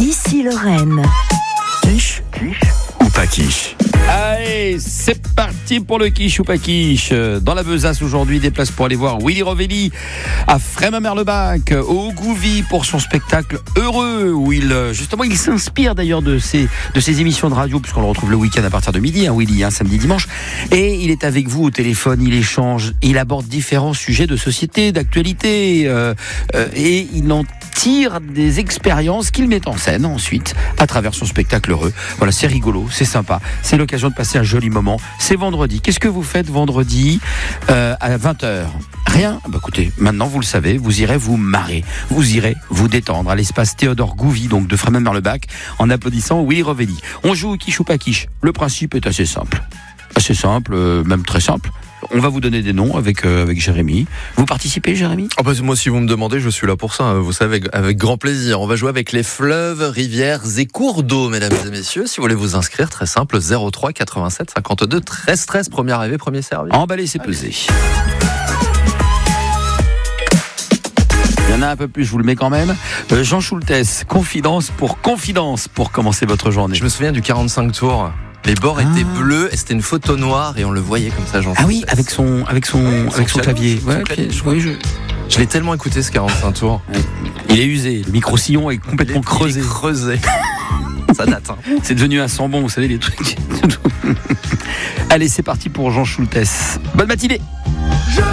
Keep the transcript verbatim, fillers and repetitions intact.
Ici Lorraine. Quiche, quiche ou pas quiche? Allez, c'est parti pour le quiche ou pas quiche. Dans la besace aujourd'hui, des places pour aller voir Willy Rovelli à Frémin-Merlebac, au Gouvy pour son spectacle Heureux, où il justement il s'inspire d'ailleurs de ses de ses émissions de radio, puisqu'on le retrouve le week-end à partir de midi, hein, Willy, hein, samedi, dimanche, et il est avec vous au téléphone, il échange, il aborde différents sujets de société, d'actualité, euh, euh, et il en tire des expériences qu'il met en scène ensuite à travers son spectacle Heureux. Voilà, c'est rigolo, c'est sympa, c'est l'occasion de passer un joli moment. C'est vendredi. Qu'est-ce que vous faites vendredi euh, à vingt heures? Rien. Bah écoutez, maintenant vous le savez, vous irez vous marrer, vous irez vous détendre à l'espace Théodore Gouvy, donc de Frémin-Merlebac, en applaudissant Willy Rovelli. On joue au quiche ou pas quiche. Le principe est assez simple. Assez simple, euh, même très simple. On va vous donner des noms avec, euh, avec Jérémy. Vous participez, Jérémy? Oh bah, moi, si vous me demandez, je suis là pour ça. Vous savez, avec, avec grand plaisir. On va jouer avec les fleuves, rivières et cours d'eau, mesdames et messieurs. Si vous voulez vous inscrire, très simple, zéro trois quatre-vingt-sept cinquante-deux treize treize. Premier arrivé, premier servi. Emballé, c'est pesé. Il y en a un peu plus, je vous le mets quand même. Euh, Jean Schultes, confidence pour confidence pour commencer votre journée. Je me souviens du quarante-cinq tours. Les bords ah. étaient bleus et c'était une photo noire et on le voyait comme ça, Jean. Ah oui, avec son, avec son, ouais, avec son, son clavier. clavier. Ouais, clavier. Okay, je, je l'ai tellement écouté ce quarante-cinq tours. Ouais. Il est usé. Le micro-sillon est complètement il est, creusé. Il est creusé. Ça date. Hein. C'est devenu un sambon, vous savez, les trucs. Allez, c'est parti pour Jean Schultes. Bonne matinée. Je